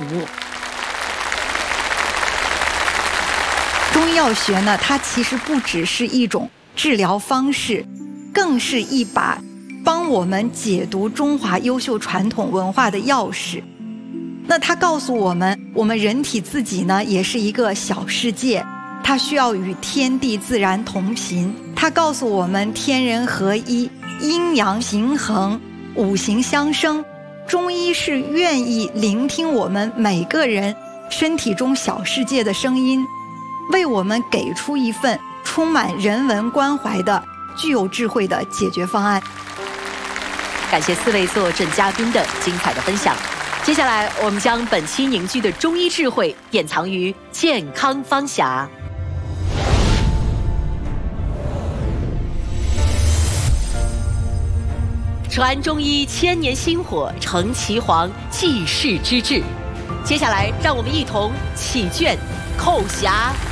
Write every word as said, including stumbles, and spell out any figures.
悟。 中医药学呢，它其实不只是一种治疗方式，更是一把帮我们解读中华优秀传统文化的钥匙。那它告诉我们，我们人体自己呢，也是一个小世界，它需要与天地自然同频。它告诉我们，天人合一，阴阳平衡，五行相生。中医是愿意聆听我们每个人身体中小世界的声音，为我们给出一份充满人文关怀的、具有智慧的解决方案。 感谢四位坐镇嘉宾的精彩的分享。接下来，我们将本期凝聚的中医智慧典藏于健康方匣。传中医千年薪火，承岐黄济世之志。接下来，让我们一同起卷、叩匣。